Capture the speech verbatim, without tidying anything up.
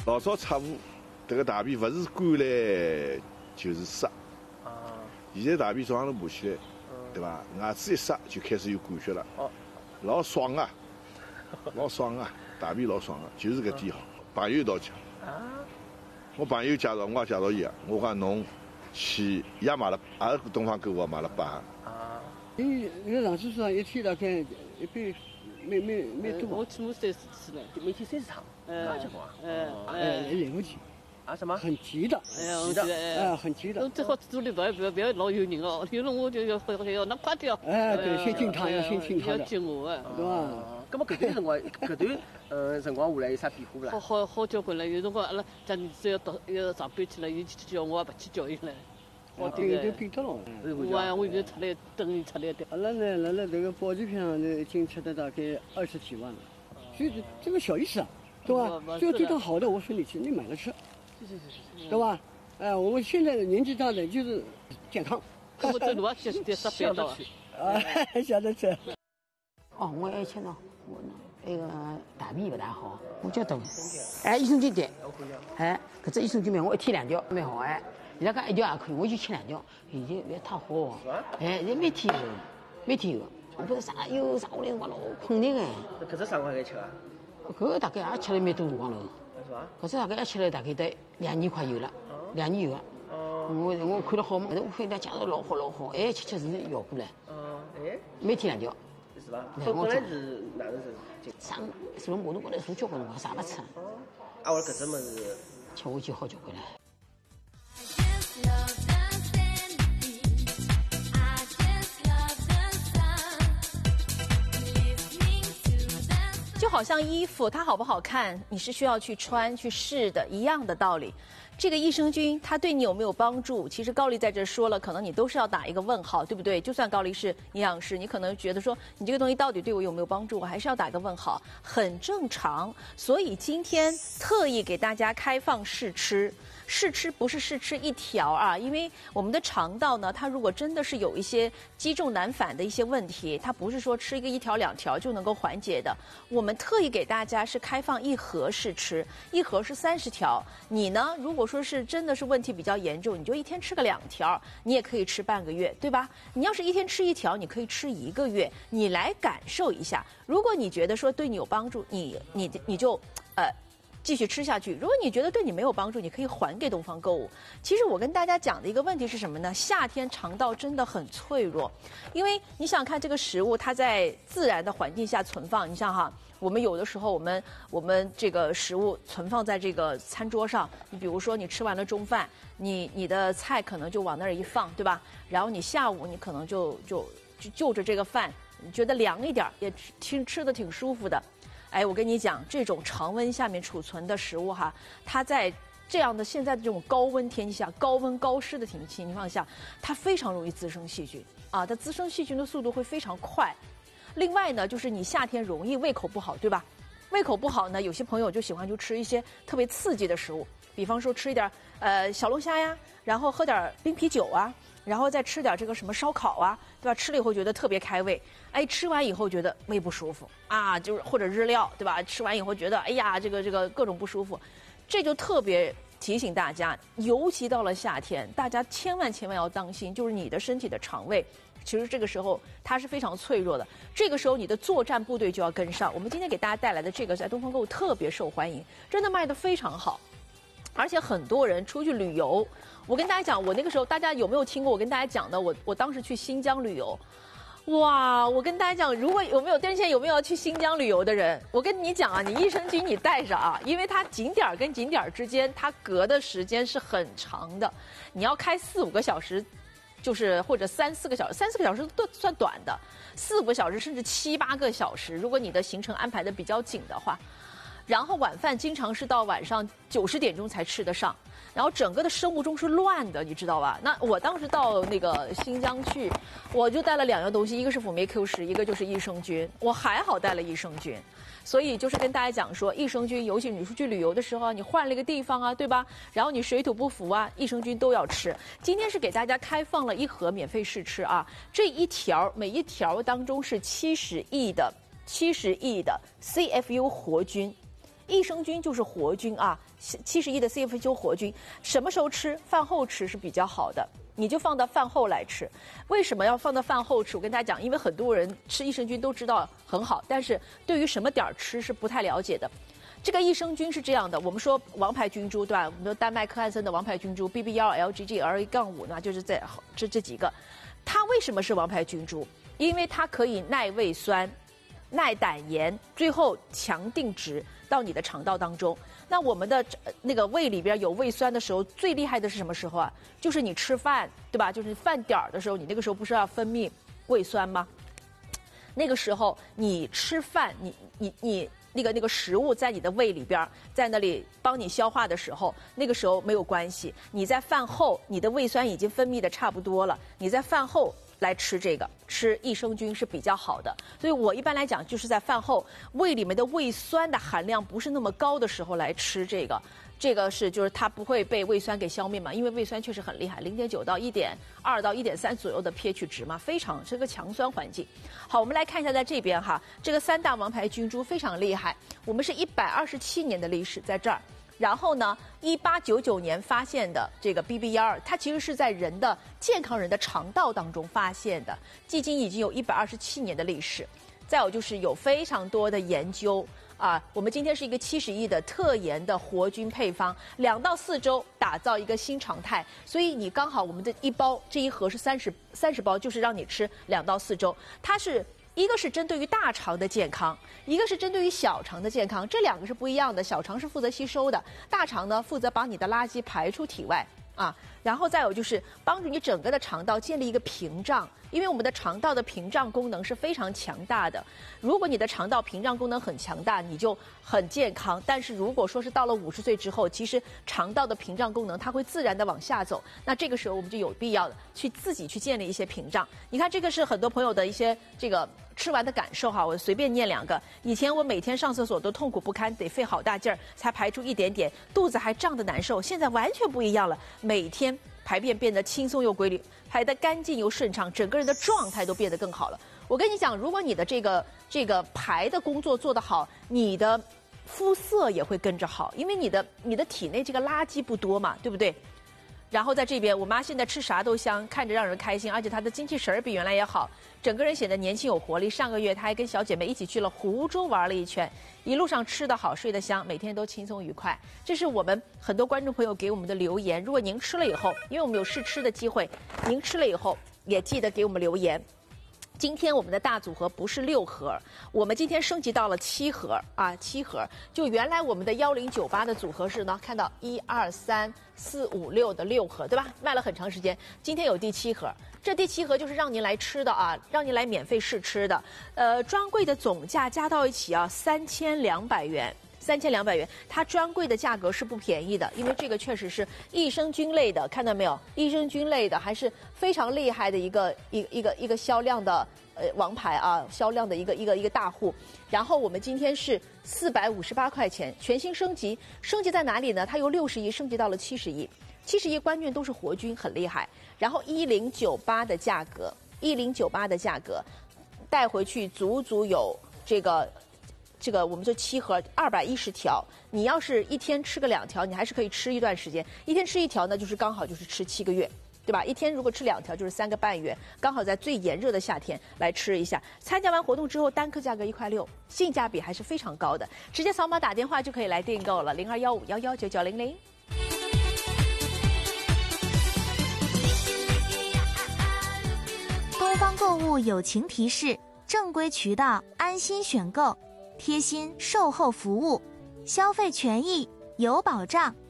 老早插户，这个大便不是干来就是塞。啊。现在大便早上头爬起来，对吧？牙齿一塞就开始有感觉了。哦。老爽啊，老爽啊，大便老爽啊，就是搿点好。朋友一道讲。啊。我朋友介绍，我也介绍伊啊。我讲侬去，伊也买了，也是东方购物买了八。啊。 你那个上次说一天大概一杯。没没没多， 我起码三四次了，每天三十趟，那结棍啊！ 哎哎，来不及啊？什么？ 很急的， 急的， 哎，很急的。 最好组里不要不要不要老有人哦，有了我就要还要那快点。 哎，对，先敬他，要先敬他的， 要敬我哎， 对吧？ 那么搿段辰光，搿段呃辰光下来有啥变化不啦？好好好交关了，有辰光阿拉家儿子要到要上班去了，有去叫我也不去叫伊了。 我变都变得了， 我啊，我现在出来等伊出来的。 阿拉呢，辣辣这个保健品上头已经出的大概二十几万了，所以这个小意思啊，对吧？只要对它好的，我说你去，你买了吃， 是是是是， 对吧？哎，我们现在年纪大的就是健康。 我走路啊，就是得十八道啊， 晓得吃。 哦，我还吃呢，我呢那个大便不大好，我叫动。哎，益生菌对，哎，搿只益生菌嘛，我一天两条，蛮好哎。伊拉讲一条也可以，我就吃两条，现在不要太好。哎，现在每天有，每天有。我不是啥有上下来辰光老困难哎。 搿只啥辰光该吃啊？ 搿个大概也吃了蛮多辰光了。 是吧？ 搿只大概也吃了大概得两年快有了，两年有了。哦。我我看了好嘛，我看人家介绍老好老好，哎，吃吃是效果唻。哦。哎。每天两条。 是吧？本来是哪能是？ 上什么马桶高头坐交关辰光，啥勿吃。 哦。啊，我搿只么是吃下去好交关了。 就好像衣服它好不好看，你是需要去穿去试的一样的道理。这个益生菌它对你有没有帮助？其实高丽在这说了，可能你都是要打一个问号，对不对？就算高丽是营养师，你可能觉得说你这个东西到底对我有没有帮助，我还是要打一个问号，很正常。所以今天特意给大家开放试吃。试吃不是试吃一条啊，因为我们的肠道呢，它如果真的是有一些积重难返的一些问题，它不是说吃一个一条两条就能够缓解的。我们特意给大家是开放一盒试吃，一盒是三十条。你呢，如果说是真的是问题比较严重，你就一天吃个两条，你也可以吃半个月，对吧？你要是一天吃一条，你可以吃一个月，你来感受一下。如果你觉得说对你有帮助，你你你就呃。继续吃下去。如果你觉得对你没有帮助，你可以还给东方购物。其实我跟大家讲的一个问题是什么呢？夏天肠道真的很脆弱，因为你想看这个食物它在自然的环境下存放，你像哈，我们有的时候我们我们这个食物存放在这个餐桌上，你比如说你吃完了中饭，你你的菜可能就往那儿一放，对吧？然后你下午你可能就就就就着这个饭，你觉得凉一点也吃吃的挺舒服的。哎，我跟你讲，这种常温下面储存的食物哈，它在这样的现在的这种高温天气下、高温高湿的情情况下，它非常容易滋生细菌啊，它滋生细菌的速度会非常快。另外呢，就是你夏天容易胃口不好，对吧？胃口不好呢，有些朋友就喜欢就吃一些特别刺激的食物，比方说吃一点呃小龙虾呀，然后喝点冰啤酒啊。然后再吃点这个什么烧烤啊，对吧？吃了以后觉得特别开胃，哎，吃完以后觉得胃不舒服啊，就是或者日料，对吧？吃完以后觉得哎呀，这个这个各种不舒服，这就特别提醒大家，尤其到了夏天，大家千万千万要当心，就是你的身体的肠胃，其实这个时候它是非常脆弱的，这个时候你的作战部队就要跟上。我们今天给大家带来的这个在东方购物特别受欢迎，真的卖得非常好。而且很多人出去旅游，我跟大家讲，我那个时候大家有没有听过我跟大家讲的？我我当时去新疆旅游，哇！我跟大家讲，如果有没有，但现在有没有要去新疆旅游的人？我跟你讲啊，你益生菌你带上啊，因为它景点跟景点之间它隔的时间是很长的，你要开四五个小时，就是或者三四个小时，三四个小时都算短的，四五个小时甚至七八个小时，如果你的行程安排的比较紧的话。然后晚饭经常是到晚上九十点钟才吃得上，然后整个的生物钟是乱的，你知道吧？那我当时到那个新疆去，我就带了两样东西，一个是辅酶 Q 十，一个就是益生菌。我还好带了益生菌，所以就是跟大家讲说，益生菌，尤其你出去旅游的时候，你换了一个地方啊，对吧？然后你水土不服啊，益生菌都要吃。今天是给大家开放了一盒免费试吃啊，这一条每一条当中是七十亿的七十亿的 C F U 活菌。 益生菌就是活菌啊，七十亿的 C F 九活菌，什么时候吃？饭后吃是比较好的。你就放到饭后来吃，为什么要放到饭后吃？我跟大家讲，因为很多人吃益生菌都知道很好，但是对于什么点儿吃是不太了解的。这个益生菌是这样的，我们说王牌菌株对吧？我们说丹麦克汉森的王牌菌株 B B 一 L G G L A 杠五呢，就是在这这几个。它为什么是王牌菌株？因为它可以耐胃酸、耐胆盐，最后强定植到你的肠道当中。那我们的那个胃里边有胃酸的时候，最厉害的是什么时候啊？就是你吃饭，对吧？就是饭点儿的时候，你那个时候不是要分泌胃酸吗？那个时候你吃饭，你你你那个那个食物在你的胃里边，在那里帮你消化的时候，那个时候没有关系。你在饭后，你的胃酸已经分泌的差不多了，你在饭后来吃这个，吃益生菌是比较好的。所以我一般来讲就是在饭后，胃里面的胃酸的含量不是那么高的时候来吃这个。这个是就是它不会被胃酸给消灭嘛，因为胃酸确实很厉害，零点九到一点二到一点三左右的 pH 值嘛，非常是个强酸环境。好，我们来看一下在这边哈，这个三大王牌菌株非常厉害，我们是一百二十七年的历史在这儿。然后呢，一八九九年发现的这个 B B 一 二，它其实是在人的健康人的肠道当中发现的，距今已经有一百二十七年的历史。再有就是有非常多的研究。啊，我们今天是一个七十亿的特研的活菌配方，两到四周打造一个新常态，所以你刚好我们的一包这一盒是三十三十包，就是让你吃两到四周。它是一个是针对于大肠的健康，一个是针对于小肠的健康，这两个是不一样的。小肠是负责吸收的，大肠呢负责把你的垃圾排出体外啊。然后再有就是帮助你整个的肠道建立一个屏障。因为我们的肠道的屏障功能是非常强大的，如果你的肠道屏障功能很强大，你就很健康。但是如果说是到了五十岁之后，其实肠道的屏障功能它会自然的往下走，那这个时候我们就有必要的去自己去建立一些屏障。你看这个是很多朋友的一些这个吃完的感受哈，我随便念两个。以前我每天上厕所都痛苦不堪，得费好大劲儿才排出一点点，肚子还胀得难受。现在完全不一样了，每天排便变得轻松又规律，排得干净又顺畅，整个人的状态都变得更好了。我跟你讲，如果你的这个这个排的工作做得好，你的肤色也会跟着好，因为你的你的体内这个垃圾不多嘛，对不对？然后在这边，我妈现在吃啥都香，看着让人开心，而且她的精气神儿比原来也好，整个人显得年轻有活力。上个月她还跟小姐妹一起去了湖州玩了一圈，一路上吃得好，睡得香，每天都轻松愉快。这是我们很多观众朋友给我们的留言。如果您吃了以后，因为我们有试吃的机会，您吃了以后也记得给我们留言。今天我们的大组合不是六盒，我们今天升级到了七盒啊，七盒。就原来我们的幺零九八的组合是呢，看到一二三四五六的六盒，对吧？卖了很长时间，今天有第七盒。这第七盒就是让您来吃的啊，让您来免费试吃的。呃，专柜的总价加到一起啊，三千两百元。三千两百元，它专柜的价格是不便宜的，因为这个确实是益生菌类的，看到没有？益生菌类的还是非常厉害的一个一一个一个销量的呃王牌啊，销量的一个一个一个大户。然后我们今天是四百五十八块钱，全新升级，升级在哪里呢？它由六十亿升级到了七十亿，七十亿关键都是活菌，很厉害。然后一零九八的价格，一零九八的价格，带回去足足有这个。这个我们这七盒二百一十条，你要是一天吃个两条，你还是可以吃一段时间。一天吃一条呢，就是刚好就是吃七个月，对吧？一天如果吃两条，就是三个半月，刚好在最炎热的夏天来吃一下。参加完活动之后，单颗价格一块六，性价比还是非常高的。直接扫码打电话就可以来订购了，零二幺五幺幺九九零零。 东方购物友情提示：正规渠道，安心选购。贴心售后服务，消费权益有保障。